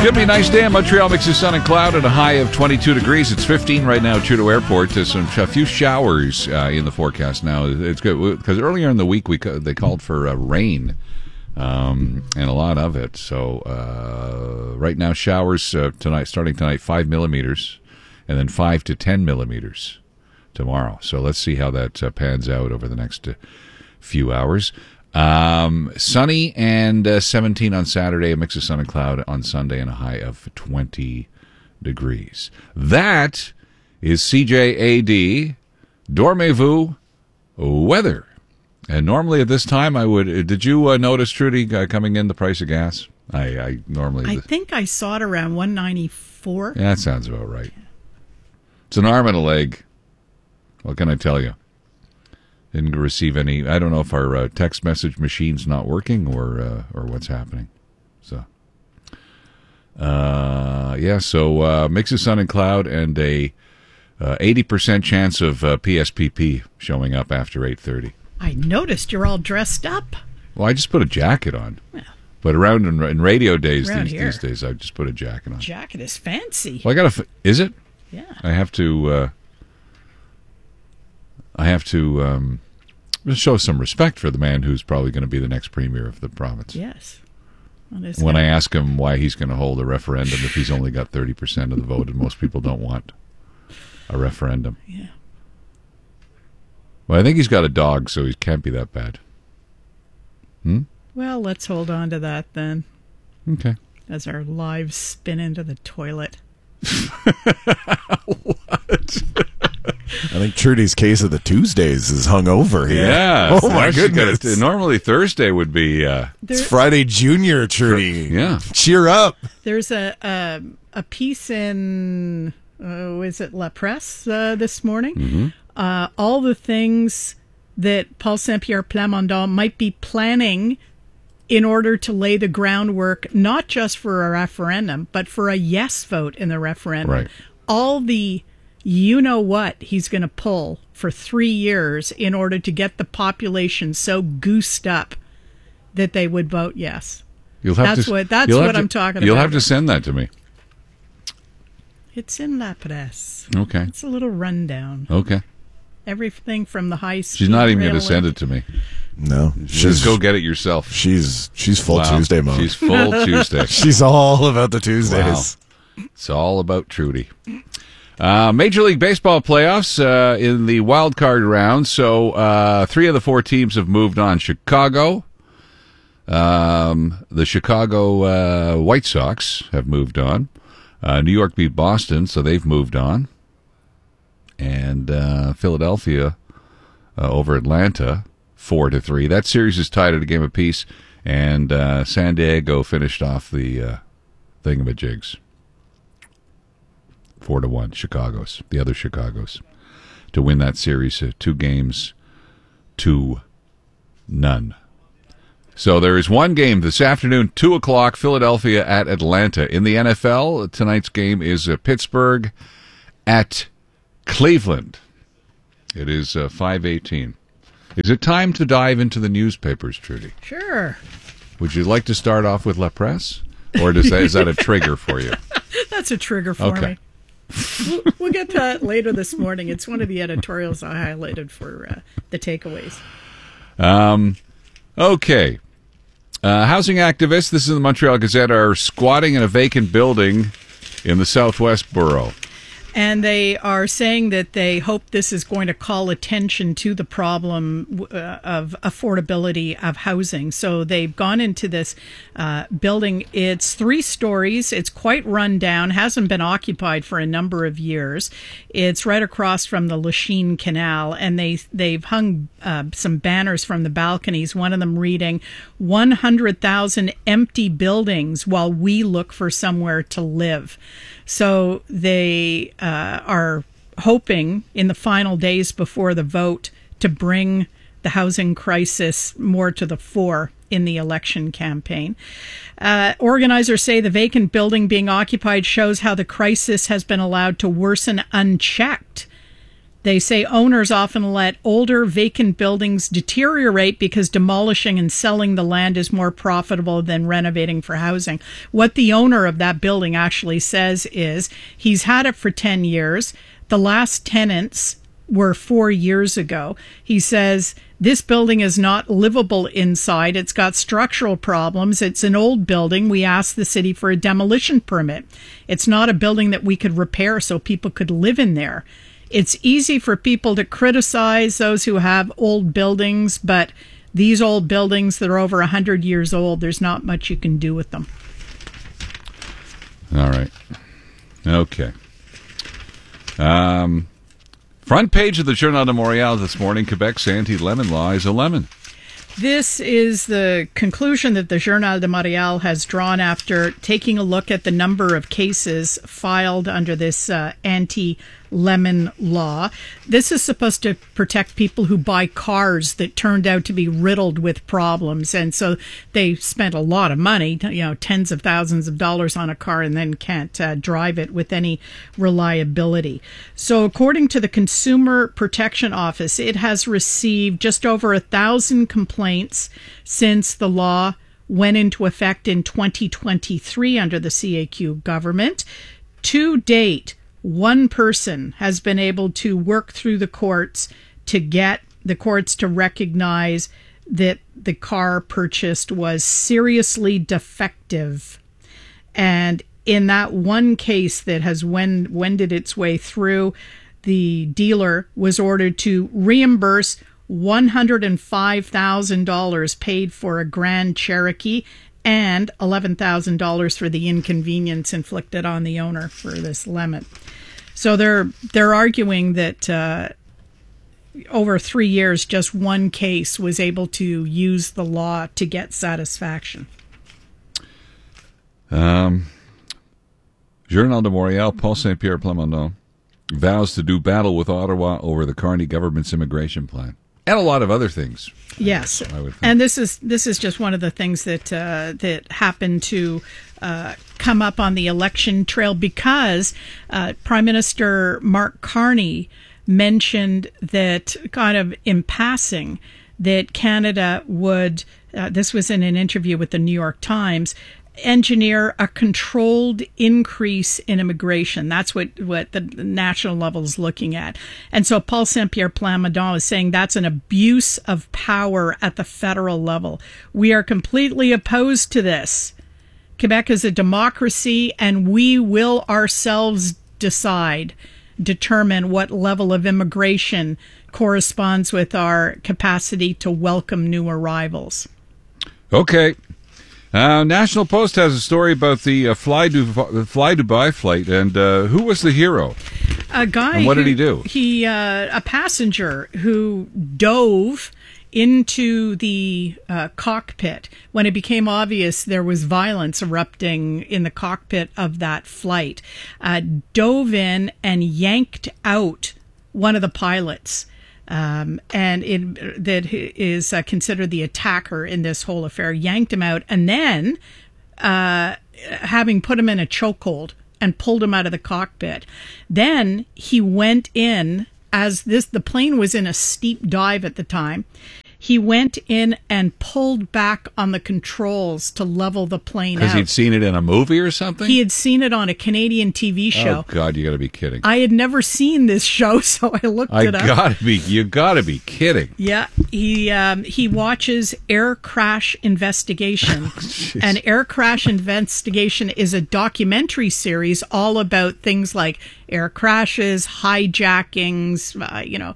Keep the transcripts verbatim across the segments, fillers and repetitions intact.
It's going to be a nice day in Montreal. Mixes sun and cloud at a high of twenty-two degrees. It's fifteen right now at Trudeau Airport. There's some, a few showers uh, in the forecast now. It's good because earlier in the week we they called for uh, rain um, and a lot of it. So uh, right now showers uh, tonight, starting tonight, five millimeters, and then five to ten millimeters tomorrow. So let's see how that uh, pans out over the next uh, few hours. Um, sunny and uh, seventeen on Saturday, a mix of sun and cloud on Sunday, and a high of twenty degrees. That is C J A D Dormez-vous weather. And normally at this time, I would. Did you uh, notice, Trudy, uh, coming in the price of gas? I, I normally. I think I saw it around one ninety-four. Yeah, that sounds about right. It's an arm and a leg. What can I tell you? Didn't receive any. I don't know if our uh, text message machine's not working or uh, or what's happening. So, uh, yeah. So uh, mix of sun and cloud, and a uh, eighty percent chance of uh, P S P P showing up after eight thirty. I noticed you're all dressed up. Well, I just put a jacket on. Well, but around in, in radio days around these, here, these days, I just put a jacket on. Jacket is fancy. Well, I got to. Is it? Yeah. I have to. Uh, I have to um, show some respect for the man who's probably going to be the next premier of the province. Yes. When gonna... I ask him why he's going to hold a referendum if he's only got thirty percent of the vote and most people don't want a referendum. Yeah. Well, I think he's got a dog, so he can't be that bad. Hmm? Well, let's hold on to that then. Okay. As our lives spin into the toilet. What? I think Trudy's case of the Tuesdays is hung over here. Yeah. Oh, my goodness. Gotta, normally Thursday would be... Uh, it's Friday Junior, Trudy. Yeah. Cheer up. There's a a, a piece in, uh, is it La Presse uh, this morning? Mm-hmm. Uh, all the things that Paul Saint-Pierre Plamondon might be planning in order to lay the groundwork, not just for a referendum, but for a yes vote in the referendum. Right. All the you-know-what he's going to pull for three years in order to get the population so goosed up that they would vote yes. You'll have that's to, what, that's you'll what have I'm to, talking you'll about. You'll have to send that to me. It's in La Presse. Okay. It's a little rundown. Okay. Everything from the high speed She's not even going to send it to me. No. Just go get it yourself. She's she's full wow. Tuesday mode. She's full Tuesday. She's all about the Tuesdays. Wow. It's all about Trudy. Uh, Major League Baseball playoffs uh, in the wild card round. So uh, three of the four teams have moved on. Chicago, um, the Chicago uh, White Sox have moved on. Uh, New York beat Boston, so they've moved on. And uh, Philadelphia uh, over Atlanta, four to three. That series is tied at a game apiece, and uh, San Diego finished off the uh, thingamajigs. Four to one, Chicago's, the other Chicago's, to win that series, uh, two games to none. So there is one game this afternoon, two o'clock, Philadelphia at Atlanta. In the N F L, tonight's game is uh, Pittsburgh at Cleveland. It is uh, five eighteen. Is it time to dive into the newspapers, Trudy? Sure. Would you like to start off with La Presse? Or does that, is that a trigger for you? That's a trigger for okay. me. We'll, we'll get to that later this morning. It's one of the editorials I highlighted for uh, the takeaways. Um, okay. Uh, housing activists, this is in the Montreal Gazette, are squatting in a vacant building in the Southwest Borough. And they are saying that they hope this is going to call attention to the problem uh, of affordability of housing. So they've gone into this uh, building. It's three stories. It's quite run down, hasn't been occupied for a number of years. It's right across from the Lachine Canal, and they, they've hung uh, some banners from the balconies, one of them reading, one hundred thousand empty buildings while we look for somewhere to live. So they uh, are hoping in the final days before the vote to bring the housing crisis more to the fore in the election campaign. Uh, organizers say the vacant building being occupied shows how the crisis has been allowed to worsen unchecked. They say owners often let older vacant buildings deteriorate because demolishing and selling the land is more profitable than renovating for housing. What the owner of that building actually says is he's had it for ten years. The last tenants were four years ago. He says this building is not livable inside. It's got structural problems. It's an old building. We asked the city for a demolition permit. It's not a building that we could repair so people could live in there. It's easy for people to criticize those who have old buildings, but these old buildings that are over one hundred years old, there's not much you can do with them. All right. Okay. Um, front page of the Journal de Montréal this morning, Quebec's anti-lemon law is a lemon. This is the conclusion that the Journal de Montréal has drawn after taking a look at the number of cases filed under this uh, anti-lemon law. This is supposed to protect people who buy cars that turned out to be riddled with problems. And so they spent a lot of money, you know, tens of thousands of dollars on a car and then can't uh, drive it with any reliability. So according to the Consumer Protection Office, it has received just over a thousand complaints since the law went into effect in twenty twenty-three under the C A Q government. To date, one person has been able to work through the courts to get the courts to recognize that the car purchased was seriously defective. And in that one case that has wend- wended its way through, the dealer was ordered to reimburse one hundred five thousand dollars paid for a Grand Cherokee and eleven thousand dollars for the inconvenience inflicted on the owner for this lemon. So they're they're arguing that uh, over three years, just one case was able to use the law to get satisfaction. Um, Journal de Montréal, Paul Saint-Pierre Plamondon vows to do battle with Ottawa over the Carney government's immigration plan. And a lot of other things. Yes, I would think. And this is this is just one of the things that uh, that happened to uh, come up on the election trail because uh, Prime Minister Mark Carney mentioned that, kind of in passing, that Canada would. Uh, this was in an interview with the New York Times. Engineer a controlled increase in immigration. That's what, what the national level is looking at. And so Paul Saint-Pierre Plamondon is saying that's an abuse of power at the federal level. We are completely opposed to this. Quebec is a democracy, and we will ourselves decide, determine what level of immigration corresponds with our capacity to welcome new arrivals. Okay. Uh, National Post has a story about the uh, Fly, du- Fly Dubai flight, and uh, who was the hero? A guy. And what who, did he do? He, uh, a passenger who dove into the uh, cockpit when it became obvious there was violence erupting in the cockpit of that flight. Uh, dove in and yanked out one of the pilots. Um, and it, that is uh, considered the attacker in this whole affair, yanked him out, and then, uh, having put him in a chokehold and pulled him out of the cockpit, then he went in, as this the plane was in a steep dive at the time, he went in and pulled back on the controls to level the plane out. Because he'd seen it in a movie or something? He had seen it on a Canadian T V show. Oh, God, you got to be kidding. I had never seen this show, so I looked I it up. gotta be, you got to be kidding. Yeah, he um, he watches Air Crash Investigation. Oh, and Air Crash Investigation is a documentary series all about things like air crashes, hijackings, uh, you know,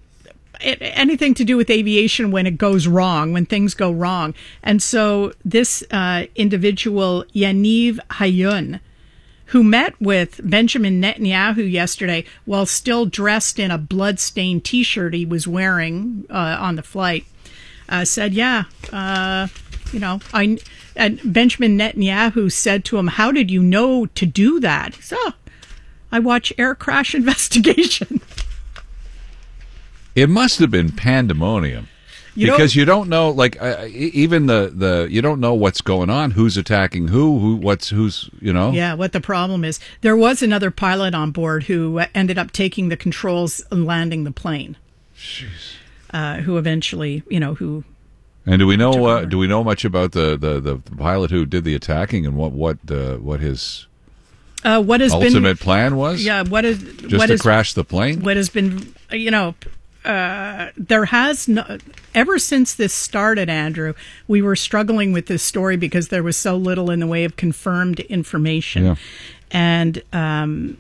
anything to do with aviation when it goes wrong, when things go wrong. And so this uh, individual, Yaniv Hayun, who met with Benjamin Netanyahu yesterday while still dressed in a blood-stained T-shirt he was wearing uh, on the flight, uh, said, yeah, uh, you know, I. And Benjamin Netanyahu said to him, how did you know to do that? He said, oh, I watch Air Crash Investigation. It must have been pandemonium. You because know, you don't know, like uh, e- even the, the you don't know what's going on, who's attacking who, who what's who's you know. Yeah, what the problem is. There was another pilot on board who ended up taking the controls and landing the plane. Jeez. Uh, who eventually, you know, who. And do we know uh, do we know much about the, the, the pilot who did the attacking and what what uh, what his uh, what has ultimate been, plan was? Yeah, what is just what to is, crash the plane? What has been, you know, uh, there has no, ever since this started, Andrew, we were struggling with this story because there was so little in the way of confirmed information, yeah. and um,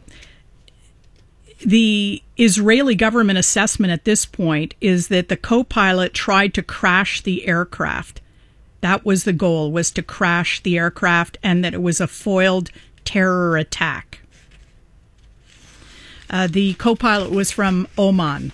the Israeli government assessment at this point is that the co-pilot tried to crash the aircraft. That was the goal, was to crash the aircraft, and that it was a foiled terror attack. Uh, the co-pilot was from Oman.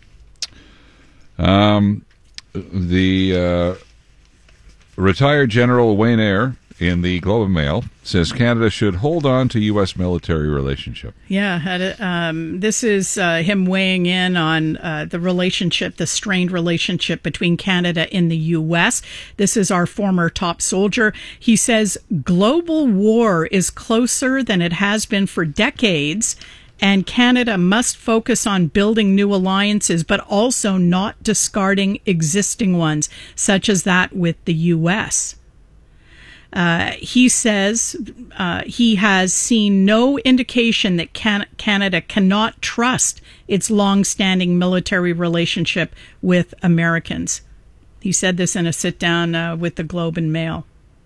Um, the uh, retired General Wayne Eyre in the Globe and Mail says Canada should hold on to U S military relationship. Yeah, had a, um, this is uh, him weighing in on uh, the relationship, the strained relationship between Canada and the U S. This is our former top soldier. He says global war is closer than it has been for decades, and Canada must focus on building new alliances, but also not discarding existing ones, such as that with the U S. Uh, he says uh, he has seen no indication that can- Canada cannot trust its long-standing military relationship with Americans. He said this in a sit-down uh, with the Globe and Mail.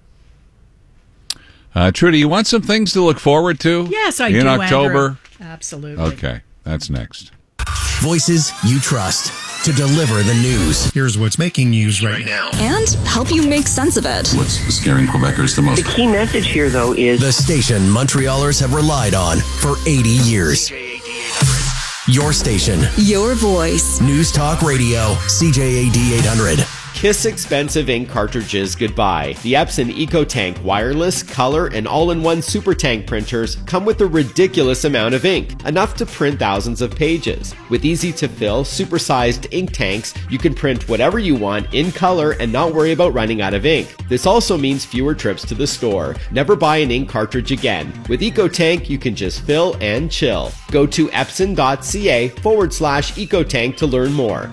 Uh, Trudy, you want some things to look forward to? Yes, I in do, October? Andrew. Absolutely. Okay, that's next. Voices you trust to deliver the news. Here's what's making news right now. And help you make sense of it. What's scaring Quebecers the most? The key message here, though, is the station Montrealers have relied on for eighty years. Your station. Your voice. News Talk Radio. C J A D eight hundred. Kiss expensive ink cartridges goodbye. The Epson EcoTank wireless, color, and all-in-one super tank printers come with a ridiculous amount of ink, enough to print thousands of pages. With easy-to-fill, super-sized ink tanks, you can print whatever you want in color and not worry about running out of ink. This also means fewer trips to the store. Never buy an ink cartridge again. With EcoTank, you can just fill and chill. Go to epson.ca forward slash EcoTank to learn more.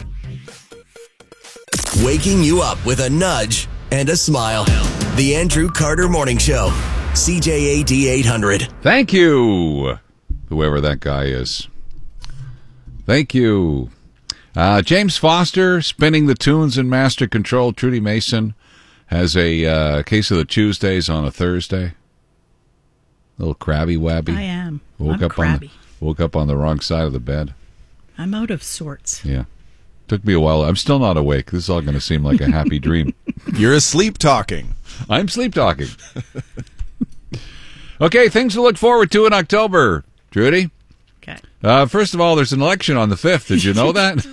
Waking you up with a nudge and a smile. The Andrew Carter Morning Show. C J A D eight hundred. Thank you, whoever that guy is. Thank you. Uh, James Foster, spinning the tunes in master control. Trudy Mason has a uh, case of the Tuesdays on a Thursday. A little crabby wabby. I am. Woke I'm up crabby. on the, woke up on the wrong side of the bed. I'm out of sorts. Yeah. Took me a while. I'm still not awake. This is all going to seem like a happy dream. You're asleep talking. I'm sleep talking. Okay, things to look forward to in October. Trudy? Okay. Uh, first of all, there's an election on the fifth. Did you know that?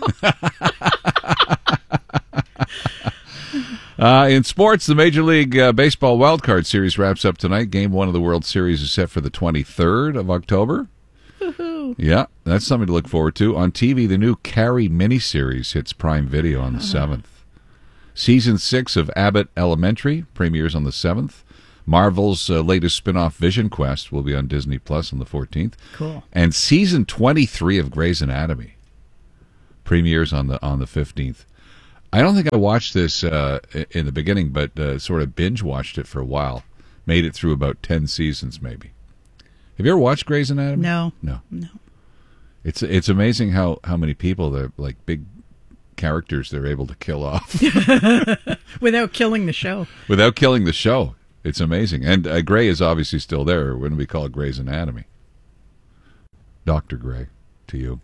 uh, in sports, the Major League uh, Baseball Wildcard Series wraps up tonight. Game one of the World Series is set for the twenty-third of October. Woohoo. Yeah, that's something to look forward to. On T V, the new Carrie miniseries hits Prime Video on the seventh. Season six of Abbott Elementary premieres on the seventh. Marvel's uh, latest spin-off Vision Quest will be on Disney Plus on the fourteenth. Cool. And season twenty-three of Grey's Anatomy premieres on the on the fifteenth. I don't think I watched this uh, in the beginning, but uh, sort of binge-watched it for a while. Made it through about ten seasons, maybe. Have you ever watched Grey's Anatomy? No. No. No. It's it's amazing how, how many people, they're like big characters, they're able to kill off. Without killing the show. Without killing the show. It's amazing. And uh, Grey is obviously still there. Wouldn't we call it Grey's Anatomy? Doctor Grey, to you.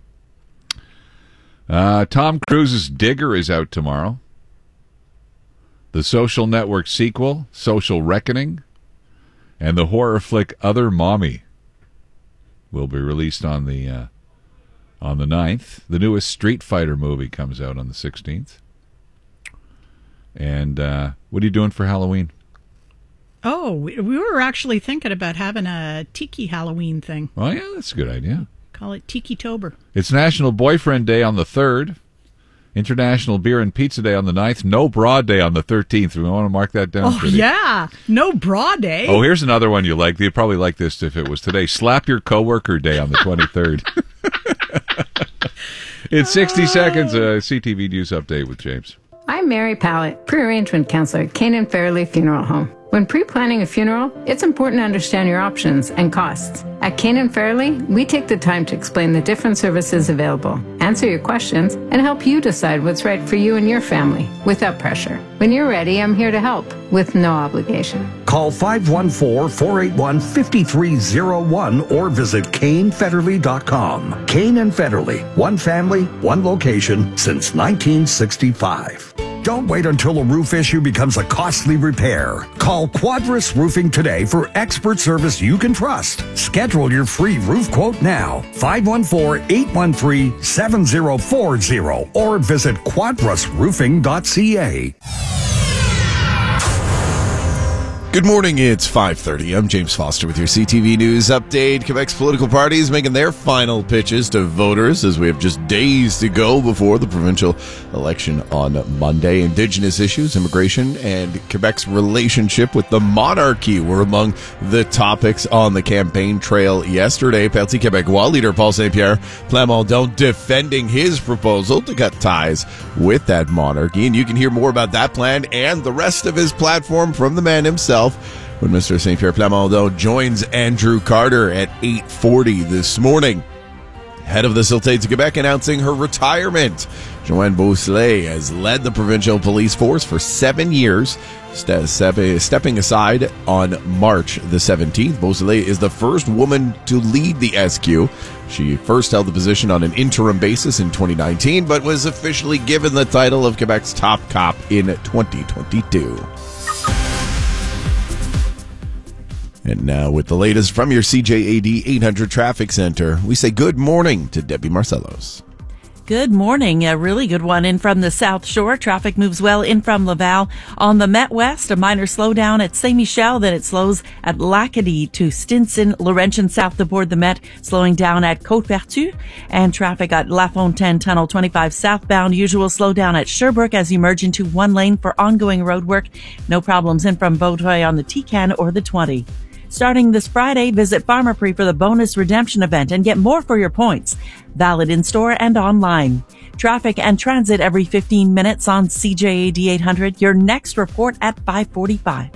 Uh, Tom Cruise's Digger is out tomorrow. The Social Network sequel, Social Reckoning, and the horror flick Other Mommy will be released on the uh, on the ninth. The newest Street Fighter movie comes out on the sixteenth. And uh, what are you doing for Halloween? Oh, we, we were actually thinking about having a Tiki Halloween thing. Oh, yeah, that's a good idea. Call it Tiki-tober. It's National Boyfriend Day on the third. International Beer and Pizza Day on the ninth. No Bra Day on the thirteenth. We want to mark that down. Oh, Pretty. yeah. No Bra Day. Oh, here's another one you like. You'd probably like this if it was today. Slap Your Coworker Day on the twenty-third. It's sixty seconds. A C T V News Update with James. I'm Mary Pallett, pre-arrangement counselor at Canaan Fairley Funeral Home. When pre-planning a funeral, it's important to understand your options and costs. At Canaan Fairley, we take the time to explain the different services available, answer your questions, and help you decide what's right for you and your family without pressure. When you're ready, I'm here to help with no obligation. Call five one four, four eight one, five three zero one or visit Kane Federley dot com. Kane and Federley, one family, one location since nineteen sixty-five. Don't wait until a roof issue becomes a costly repair. Call Quadris Roofing today for expert service you can trust. Schedule your free roof quote now. five one four, eight one three, seven zero four zero or visit quadris roofing dot c a. Good morning, it's five thirty. I'm James Foster with your C T V News Update. Quebec's political parties making their final pitches to voters as we have just days to go before the provincial election on Monday. Indigenous issues, immigration, and Quebec's relationship with the monarchy were among the topics on the campaign trail yesterday. Parti Québécois leader Paul Saint-Pierre Plamondon defending his proposal to cut ties with that monarchy. And you can hear more about that plan and the rest of his platform from the man himself when Mister Saint-Pierre Plamondon joins Andrew Carter at eight forty this morning. Head of the Sûreté du Québec announcing her retirement. Joanne Beausoleil has led the provincial police force for seven years, ste- ste- stepping aside on March the seventeenth. Beausoleil is the first woman to lead the S Q. She first held the position on an interim basis in twenty nineteen, but was officially given the title of Quebec's top cop in twenty twenty-two. And now with the latest from your C J A D eight hundred Traffic Center, we say good morning to Debbie Marcellos. Good morning. A really good one in from the South Shore. Traffic moves well in from Laval. On the Met West, a minor slowdown at Saint-Michel. Then it slows at Lacadie to Stinson, Laurentian south aboard the Met, slowing down at Côte-Vertu. And traffic at La Fontaine Tunnel twenty-five southbound. Usual slowdown at Sherbrooke as you merge into one lane for ongoing road work. No problems in from Vaudreuil on the T-Can or the twenty. Starting this Friday, visit Pharmaprix for the bonus redemption event and get more for your points. Valid in-store and online. Traffic and transit every fifteen minutes on C J A D eight hundred. Your next report at five forty-five.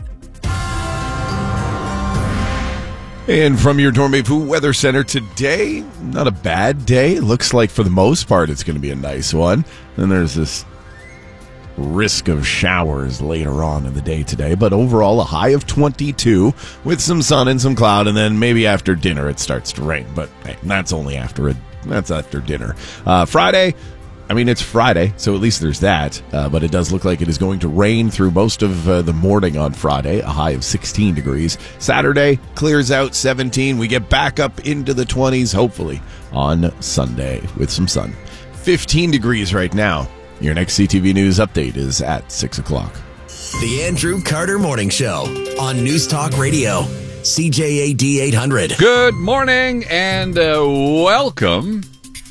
And from your Dormez-vous Weather Center today, not a bad day. It looks like for the most part it's going to be a nice one. Then there's this risk of showers later on in the day today, but overall a high of twenty-two with some sun and some cloud, and then maybe after dinner it starts to rain, but hey, that's only after it that's after dinner. uh Friday, I mean it's Friday, so at least there's that, uh, but it does look like it is going to rain through most of uh, the morning on Friday, a high of sixteen degrees. Saturday clears out, seventeen. We get back up into the twenties hopefully on Sunday with some sun. fifteen degrees right now. Your next C T V News Update is at six o'clock. The Andrew Carter Morning Show on News Talk Radio, C J A D eight hundred. Good morning and uh, welcome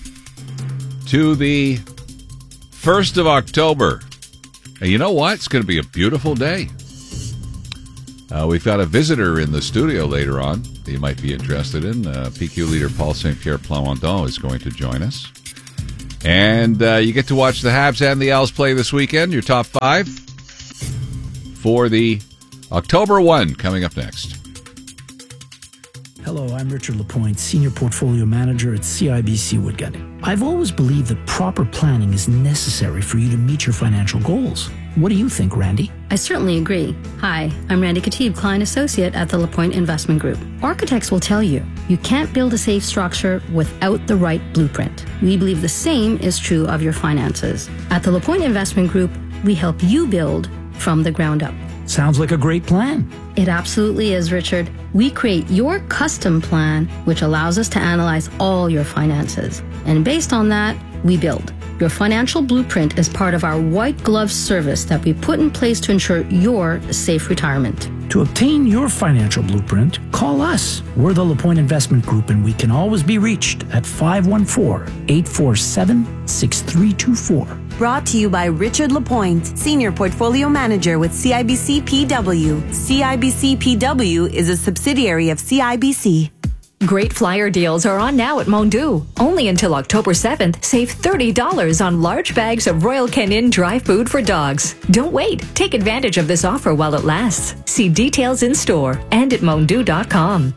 to the first of October. And you know what? It's going to be a beautiful day. Uh, we've got a visitor in the studio later on that you might be interested in. Uh, P Q leader Paul Saint-Pierre Plamondon is going to join us. And uh, you get to watch the Habs and the Owls play this weekend. Your top five for the October first coming up next. Hello, I'm Richard Lapointe, Senior Portfolio Manager at C I B C Woodgut. I've always believed that proper planning is necessary for you to meet your financial goals. What do you think, Randy? I certainly agree. Hi, I'm Randy Katib, Client Associate at the Lapointe Investment Group. Architects will tell you, you can't build a safe structure without the right blueprint. We believe the same is true of your finances. At the Lapointe Investment Group, we help you build from the ground up. Sounds like a great plan. It absolutely is, Richard. We create your custom plan, which allows us to analyze all your finances. And based on that, we build. Your financial blueprint is part of our white glove service that we put in place to ensure your safe retirement. To obtain your financial blueprint, call us. We're the LaPointe Investment Group, and we can always be reached at five one four, eight four seven, six three two four. Brought to you by Richard Lapointe, Senior Portfolio Manager with C I B C P W. C I B C P W is a subsidiary of C I B C. Great flyer deals are on now at Mondu. Only until October seventh, save thirty dollars on large bags of Royal Canin dry food for dogs. Don't wait. Take advantage of this offer while it lasts. See details in store and at mondu dot com.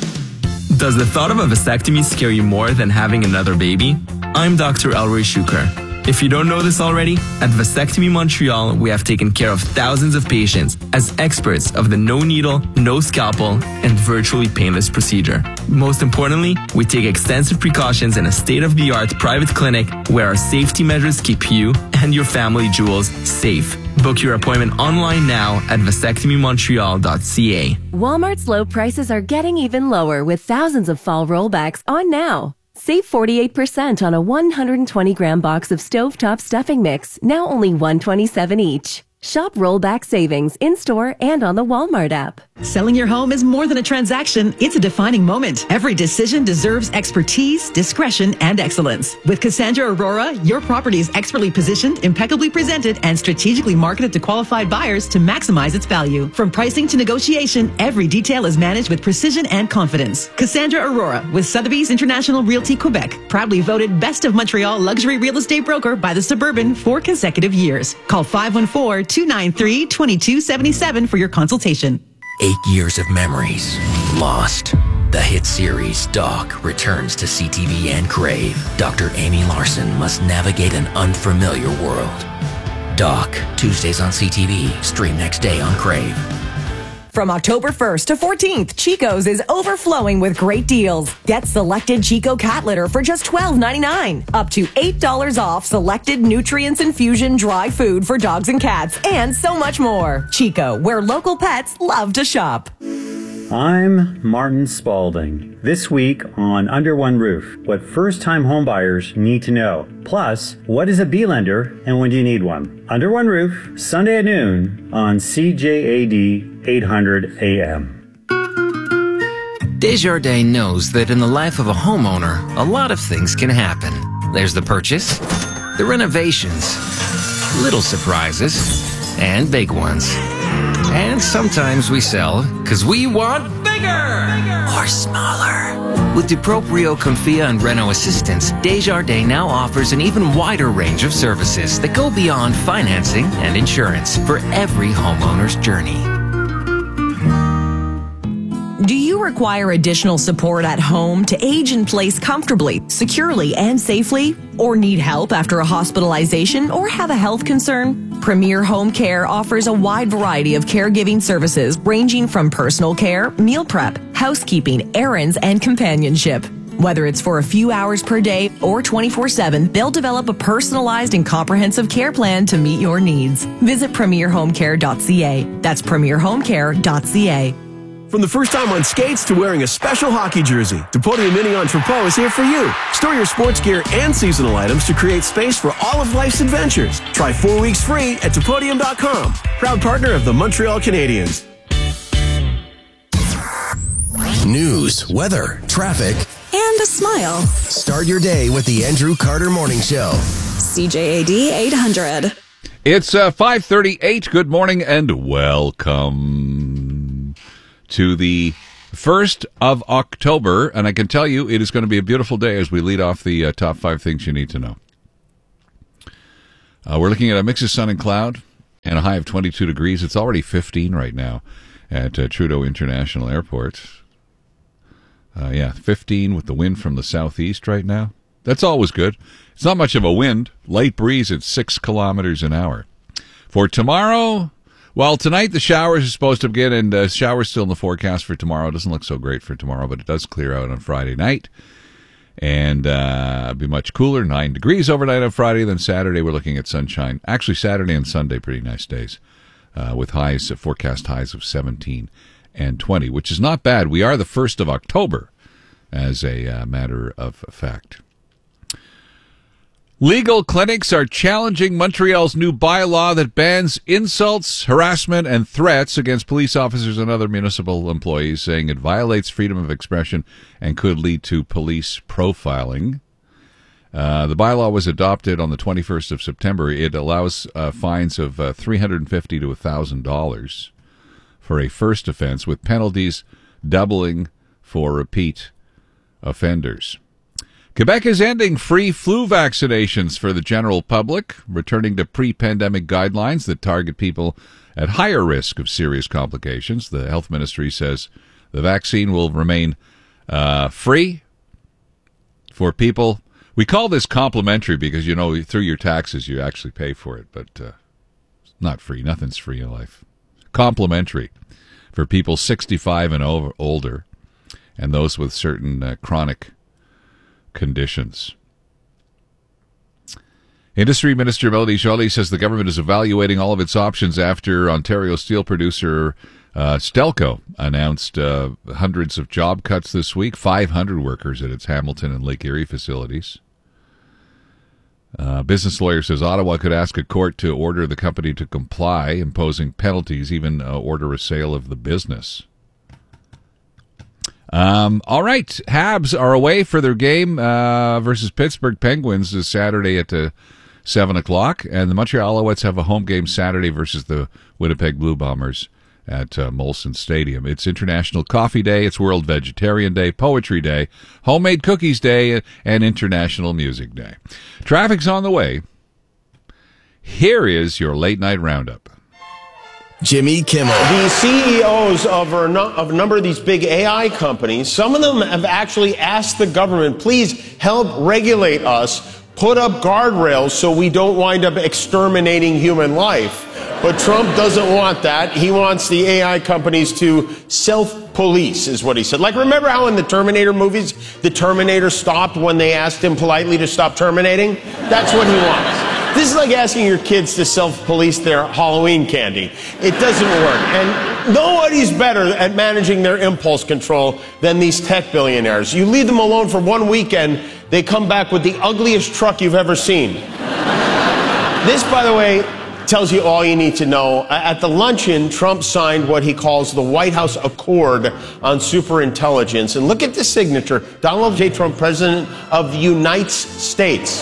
Does the thought of a vasectomy scare you more than having another baby? I'm Doctor Elroy Shuker. If you don't know this already, at Vasectomy Montreal, we have taken care of thousands of patients as experts of the no needle, no scalpel, and virtually painless procedure. Most importantly, we take extensive precautions in a state-of-the-art private clinic where our safety measures keep you and your family jewels safe. Book your appointment online now at vasectomy montreal dot c a. Walmart's low prices are getting even lower with thousands of fall rollbacks on now. Save forty-eight percent on a one hundred twenty gram box of stovetop stuffing mix, now only one dollar and twenty-seven cents each. Shop rollback savings in-store and on the Walmart app. Selling your home is more than a transaction. It's a defining moment. Every decision deserves expertise, discretion, and excellence. With Cassandra Aurora, your property is expertly positioned, impeccably presented, and strategically marketed to qualified buyers to maximize its value. From pricing to negotiation, every detail is managed with precision and confidence. Cassandra Aurora with Sotheby's International Realty Quebec, proudly voted Best of Montreal Luxury Real Estate Broker by The Suburban for consecutive years. Call five one four, two nine three, two two seven seven for your consultation. Eight years of memories lost. The hit series Doc returns to C T V and Crave. Doctor Amy Larson must navigate an unfamiliar world. Doc, Tuesdays on C T V, stream next day on Crave. From October first to fourteenth, Chico's is overflowing with great deals. Get selected Chico cat litter for just twelve ninety-nine. Up to eight dollars off selected Nutrients Infusion dry food for dogs and cats, and so much more. Chico, where local pets love to shop. I'm Martin Spalding. This week on Under One Roof, what first-time homebuyers need to know. Plus, what is a B-lender and when do you need one? Under One Roof, Sunday at noon on C J A D eight hundred A M. Desjardins knows that in the life of a homeowner, a lot of things can happen. There's the purchase, the renovations, little surprises, and big ones. And sometimes we sell because we want bigger, bigger or smaller. With DuProprio, Confia, and Reno Assistance, Desjardins now offers an even wider range of services that go beyond financing and insurance for every homeowner's journey. Do you require additional support at home to age in place comfortably, securely, and safely? Or need help after a hospitalization or have a health concern? Premier Home Care offers a wide variety of caregiving services ranging from personal care, meal prep, housekeeping, errands, and companionship. Whether it's for a few hours per day or twenty-four seven, they'll develop a personalized and comprehensive care plan to meet your needs. Visit premier home care dot c a. That's premier home care dot c a. From the first time on skates to wearing a special hockey jersey, Depodium Mini Entrepot is here for you. Store your sports gear and seasonal items to create space for all of life's adventures. Try four weeks free at Depodium dot com. Proud partner of the Montreal Canadiens. News, weather, traffic, and a smile. Start your day with the Andrew Carter Morning Show. C J A D eight hundred. It's uh, five thirty-eight. Good morning and welcome to the first of October. And I can tell you it is going to be a beautiful day as we lead off the uh, top five things you need to know. Uh, we're looking at a mix of sun and cloud and a high of twenty-two degrees. It's already fifteen right now at uh, Trudeau International Airport. Uh, yeah, fifteen with the wind from the southeast right now. That's always good. It's not much of a wind. Light breeze at six kilometers an hour. For tomorrow, well, tonight the showers are supposed to begin, and uh, showers still in the forecast for tomorrow. It doesn't look so great for tomorrow, but it does clear out on Friday night. And uh, be much cooler, nine degrees overnight on Friday. Then Saturday we're looking at sunshine. Actually, Saturday and Sunday, pretty nice days, uh, with highs, forecast highs of seventeen and twenty, which is not bad. We are the first of October, as a uh, matter of fact. Legal clinics are challenging Montreal's new bylaw that bans insults, harassment, and threats against police officers and other municipal employees, saying it violates freedom of expression and could lead to police profiling. Uh, the bylaw was adopted on the twenty-first of September. It allows uh, fines of uh, three hundred fifty dollars to one thousand dollars for a first offense, with penalties doubling for repeat offenders. Quebec is ending free flu vaccinations for the general public, returning to pre-pandemic guidelines that target people at higher risk of serious complications. The health ministry says the vaccine will remain uh, free for people. We call this complimentary because, you know, through your taxes you actually pay for it, but uh, it's not free. Nothing's free in life. Complimentary for people sixty-five and over, older and those with certain uh, chronic conditions. Industry Minister Melody Joly says the government is evaluating all of its options after Ontario steel producer uh, Stelco announced uh, hundreds of job cuts this week, five hundred workers at its Hamilton and Lake Erie facilities. Uh, business lawyer says Ottawa could ask a court to order the company to comply, imposing penalties, even uh, order a sale of the business. Um, all right, Habs are away for their game uh, versus Pittsburgh Penguins this Saturday at uh, seven o'clock, and the Montreal Alouettes have a home game Saturday versus the Winnipeg Blue Bombers at uh, Molson Stadium. It's International Coffee Day, it's World Vegetarian Day, Poetry Day, Homemade Cookies Day, and International Music Day. Traffic's on the way. Here is your late night roundup. Jimmy Kimmel. The C E Os of a, no- of a number of these big A I companies, some of them have actually asked the government, please help regulate us, put up guardrails so we don't wind up exterminating human life. But Trump doesn't want that. He wants the A I companies to self-police, is what he said. Like, remember how in the Terminator movies, the Terminator stopped when they asked him politely to stop terminating? That's what he wants. This is like asking your kids to self-police their Halloween candy. It doesn't work. And nobody's better at managing their impulse control than these tech billionaires. You leave them alone for one weekend, they come back with the ugliest truck you've ever seen. This, by the way, tells you all you need to know. At the luncheon, Trump signed what he calls the White House Accord on Superintelligence. And look at the signature. Donald J. Trump, President of the United States.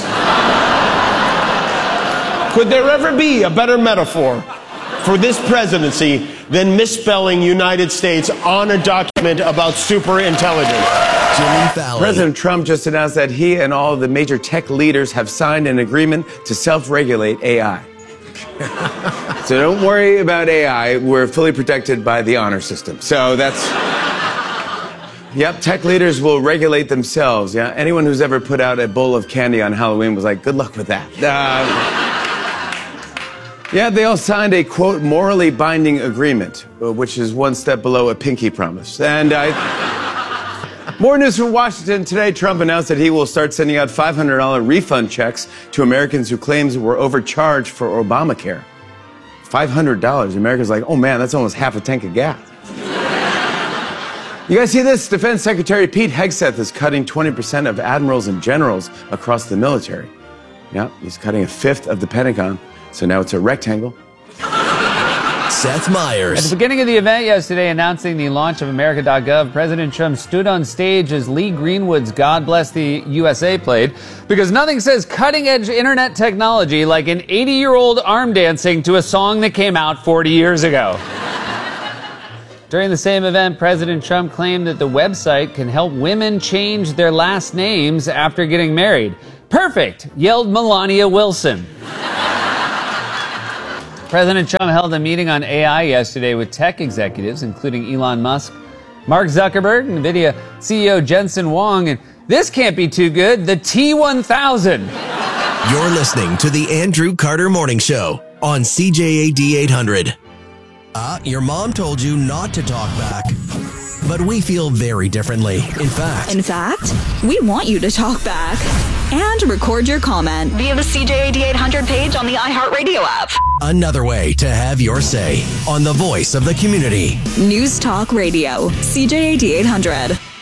Could there ever be a better metaphor for this presidency than misspelling United States on a document about superintelligence? Jimmy Fallon. President Trump just announced that he and all of the major tech leaders have signed an agreement to self-regulate A I. So don't worry about A I. We're fully protected by the honor system. So that's... Yep, tech leaders will regulate themselves. Yeah, anyone who's ever put out a bowl of candy on Halloween was like, good luck with that. Uh, yeah, they all signed a, quote, morally binding agreement, which is one step below a pinky promise. And I... More news from Washington. Today, Trump announced that he will start sending out five hundred dollars refund checks to Americans who claims were overcharged for Obamacare. five hundred dollars. Americans are like, oh man, that's almost half a tank of gas. You guys see this? Defense Secretary Pete Hegseth is cutting twenty percent of admirals and generals across the military. Yeah, he's cutting a fifth of the Pentagon, so now it's a rectangle. Seth Meyers. At the beginning of the event yesterday announcing the launch of America dot gov, President Trump stood on stage as Lee Greenwood's God Bless the U S A played, because nothing says cutting-edge internet technology like an eighty-year-old arm dancing to a song that came out forty years ago. During the same event, President Trump claimed that the website can help women change their last names after getting married. Perfect, yelled Melania Wilson. President Trump held a meeting on A I yesterday with tech executives, including Elon Musk, Mark Zuckerberg, NVIDIA C E O Jensen Huang, and this can't be too good, the T one thousand. You're listening to the Andrew Carter Morning Show on C J A D eight hundred. Uh, your mom told you not to talk back, but we feel very differently. In fact, In fact, we want you to talk back and record your comment via the C J A D eight hundred page on the iHeartRadio app. another way to have your say on the voice of the community. News Talk Radio, C J A D eight hundred.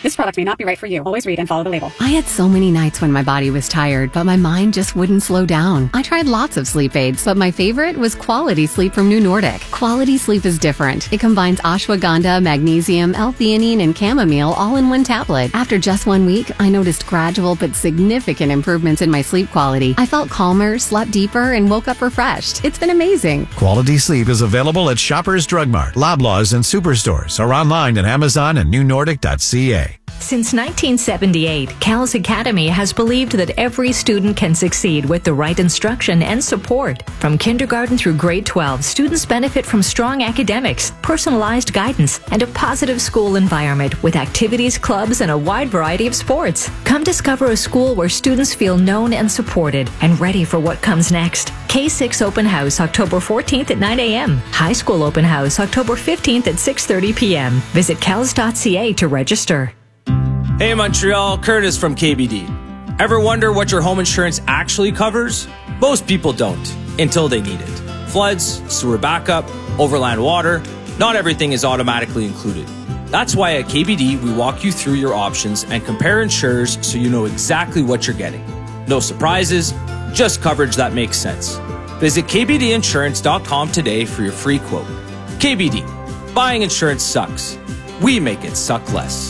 This product may not be right for you. Always read and follow the label. I had so many nights when my body was tired, but my mind just wouldn't slow down. I tried lots of sleep aids, but my favorite was Quality Sleep from New Nordic. Quality Sleep is different. It combines ashwagandha, magnesium, L-theanine, and chamomile all in one tablet. After just one week, I noticed gradual but significant improvements in my sleep quality. I felt calmer, slept deeper, and woke up refreshed. It's been amazing. Quality Sleep is available at Shoppers Drug Mart, Loblaws, and Superstores, or online at Amazon and new nordic dot c a. Since nineteen seventy-eight, CALS Academy has believed that every student can succeed with the right instruction and support. From kindergarten through grade twelve, students benefit from strong academics, personalized guidance, and a positive school environment with activities, clubs, and a wide variety of sports. Come discover a school where students feel known and supported and ready for what comes next. K six Open House, October fourteenth at nine a.m. High School Open House, October fifteenth at six thirty p.m. Visit cals dot c a to register. Hey Montreal, Curtis from K B D. Ever wonder what your home insurance actually covers? Most people don't, until they need it. Floods, sewer backup, overland water, not everything is automatically included. That's why at K B D we walk you through your options and compare insurers so you know exactly what you're getting. No surprises, just coverage that makes sense. Visit k b d insurance dot com today for your free quote. K B D, buying insurance sucks. We make it suck less.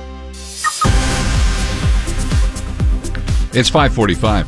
It's five forty-five.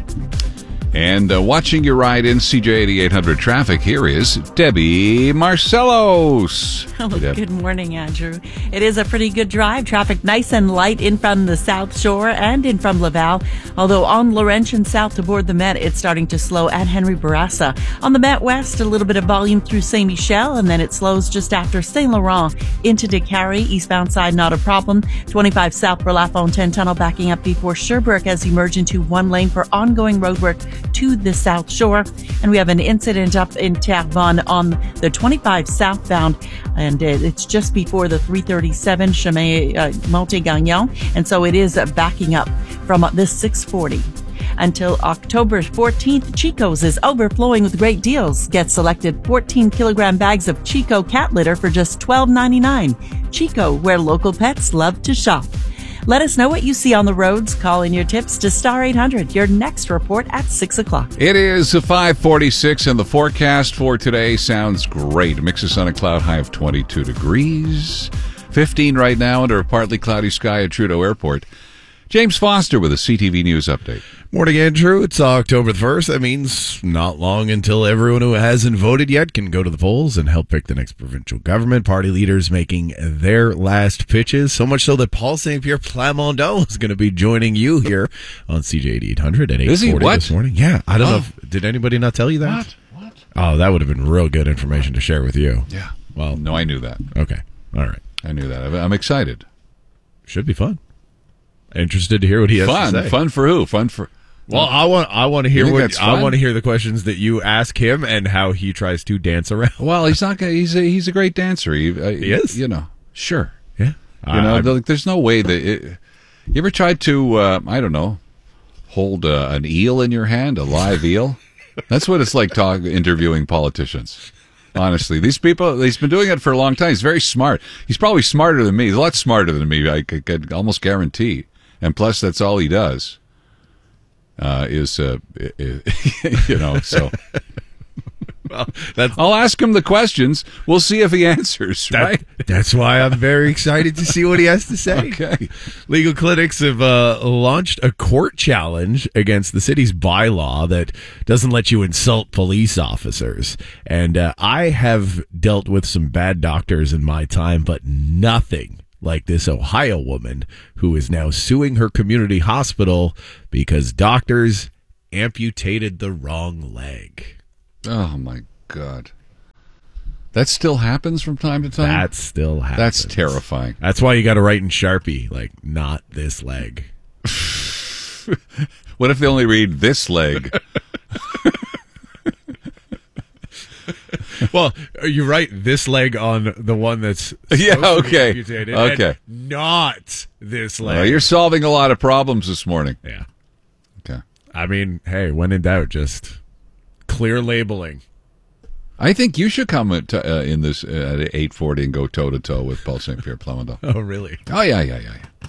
And uh, watching your ride in C J eighty-eight hundred traffic, here is Debbie Marcellos. Oh, Hey, Deb. good morning, Andrew. It is a pretty good drive. Traffic nice and light in from the South Shore and in from Laval. Although on Laurentian South toward the Met, it's starting to slow at Henry Bourassa. On the Met West, a little bit of volume through Saint Michel, and then it slows just after Saint Laurent into Décarie. Eastbound side, not a problem. twenty-five South for La Fontaine Tunnel backing up before Sherbrooke as you merge into one lane for ongoing roadwork to the South Shore. And we have an incident up in Terrebonne on the twenty-five southbound, and it's just before the three thirty-seven Chemin uh, Monte-Gagnon, and so it is backing up from this six forty. Until October fourteenth, Chico's is overflowing with great deals. Get selected fourteen kilogram bags of Chico cat litter for just twelve ninety-nine. Chico, where local pets love to shop. Let us know what you see on the roads. Call in your tips to Star eight hundred. Your next report at six o'clock. It is five forty-six, and the forecast for today sounds great. A mix of sun and cloud, high of twenty-two degrees. fifteen right now under a partly cloudy sky at Trudeau Airport. James Foster with a C T V News update. Morning, Andrew. It's October the first. That means not long until everyone who hasn't voted yet can go to the polls and help pick the next provincial government. Party leaders making their last pitches, so much so that Paul Saint Pierre Plamondon is going to be joining you here on C J eighty-eight hundred at eight forty this morning. Yeah, I don't oh. know. If, did anybody not tell you that? What? What? Oh, that would have been real good information to share with you. Yeah. Well, no, I knew that. Okay. All right. I knew that. I'm excited. Should be fun. Interested to hear what he has fun. to say. Fun for who? Fun for. Well, I want I want to hear what I want to hear the questions that you ask him and how he tries to dance around. Well, he's not. Gonna, he's a, he's a great dancer. He, uh, he is. You know. Sure. Yeah. You know. Uh, there's no way that. It, you ever tried to? Uh, I don't know. Hold uh, an eel in your hand, a live eel. That's what it's like talk, interviewing politicians. Honestly, these people, he's been doing it for a long time. He's very smart. He's probably smarter than me. He's a lot smarter than me, I could, could almost guarantee. And plus, that's all he does, uh, is, uh, you know, so. Well, that's, I'll ask him the questions. We'll see if he answers, that, right? That's why I'm very excited to see what he has to say. Okay. Legal Clinics have uh, launched a court challenge against the city's bylaw that doesn't let you insult police officers. And uh, I have dealt with some bad doctors in my time, but nothing like this Ohio woman who is now suing her community hospital because doctors amputated the wrong leg. Oh, my God. That still happens from time to time? That still happens. That's terrifying. That's why you got to write in Sharpie, like, not this leg. What if they only read this leg? Well, you write this leg on the one that's yeah, okay. amputated, okay. and not this leg. Well, you're solving a lot of problems this morning. Yeah. Okay. I mean, hey, when in doubt, just clear labeling. I think you should come at, uh, in this uh, at eight forty and go toe to toe with Paul Saint Pierre Plamondon. Oh, really? Oh yeah, yeah, yeah, yeah.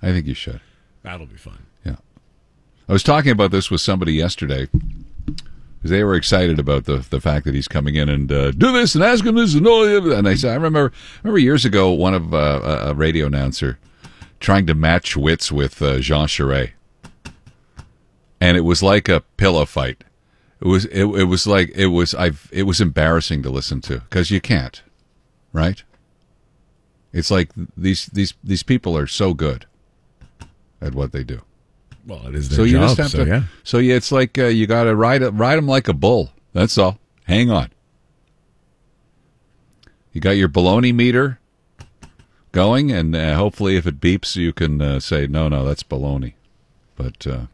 I think you should. That'll be fun. Yeah. I was talking about this with somebody yesterday. They were excited about the the fact that he's coming in and uh, do this and ask him this and all. And I said, I remember, remember years ago, one of uh, a radio announcer trying to match wits with uh, Jean Charest, and it was like a pillow fight. It was it, it was like it was I've it was embarrassing to listen to because you can't, right? It's like these these these people are so good at what they do. Well, it is their so you job, just have so to, yeah. So yeah, it's like uh, you got to ride it, ride them like a bull. That's all. Hang on. You got your baloney meter going, and uh, hopefully, if it beeps, you can uh, say, "No, no, that's baloney." But uh,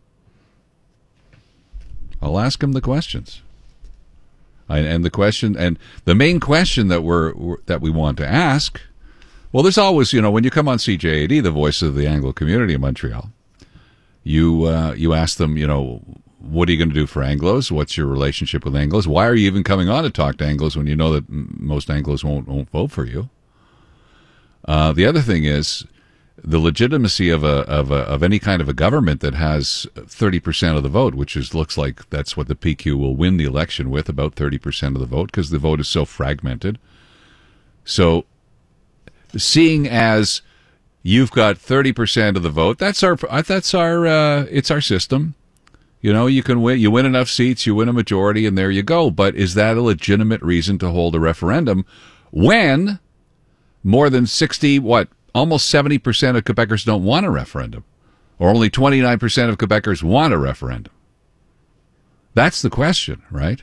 I'll ask him the questions. I, and the question, and the main question that we're, we're that we want to ask. Well, there's always, you know, when you come on C J A D, the voice of the Anglo community in Montreal. You uh, you ask them, you know, what are you going to do for Anglos? What's your relationship with Anglos? Why are you even coming on to talk to Anglos when you know that most Anglos won't won't vote for you? Uh, the other thing is the legitimacy of a of a of any kind of a government that has thirty percent of the vote, which is looks like that's what the P Q will win the election with, about thirty percent of the vote, because the vote is so fragmented. So, seeing as you've got thirty percent of the vote. That's our. That's our. Uh, it's our system. You know, you can win. You win enough seats, you win a majority, and there you go. But is that a legitimate reason to hold a referendum when more than sixty, what, almost seventy percent of Quebecers don't want a referendum, or only twenty-nine percent of Quebecers want a referendum? That's the question, right?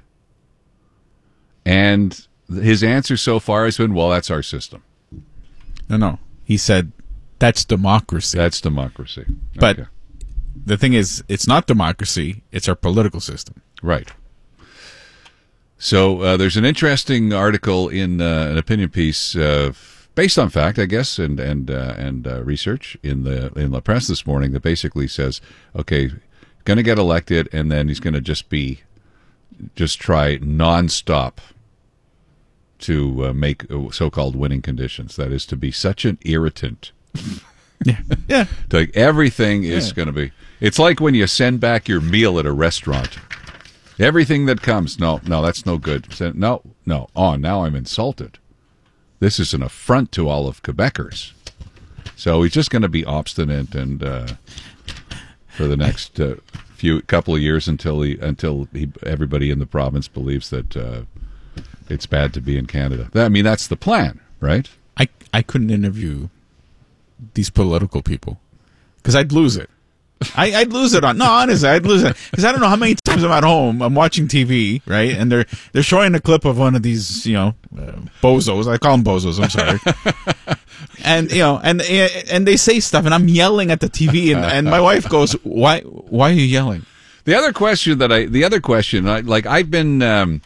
And his answer so far has been, "Well, that's our system." No, no. He said. That's democracy. That's democracy. But okay. The thing is, it's not democracy. It's our political system. Right. So uh, there's an interesting article in uh, an opinion piece uh, based on fact, I guess, and and uh, and uh, research in the in La Presse this morning that basically says, okay, going to get elected, and then he's going to just be, just try nonstop to uh, make so-called winning conditions. That is to be such an irritant. Yeah, yeah. Like everything is yeah. going to be. It's like when you send back your meal at a restaurant. Everything that comes, no, no, that's no good. Send, no, no. Oh, now I'm insulted. This is an affront to all of Quebecers. So he's just going to be obstinate and uh, for the next uh, few couple of years until he until he, everybody in the province believes that uh, it's bad to be in Canada. I mean, that's the plan, right? I I couldn't interview these political people because I'd lose it. I, I'd lose it on no, honestly, I'd lose it because I don't know how many times I'm at home, I'm watching T V, right, and they're they're showing a clip of one of these, you know, uh, bozos. I call them bozos. I'm sorry. And you know, and and they say stuff, and I'm yelling at the T V, and, and my wife goes, "Why? Why are you yelling?" The other question that I, the other question, I, like I've been um,